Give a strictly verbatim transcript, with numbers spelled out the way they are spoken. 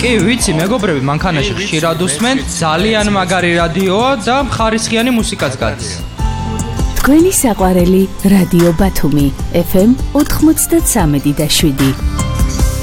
კი, ვიცი, მეგობრები, მანქანაში ხშირად უსმენ, ძალიან მაგარი რადიოა და ხარისხიანი მუსიკაც გადის. თქვენი საყვარელი რადიო ბათუმი, ეფ ემ ოთხმოცდასამი და შვიდი.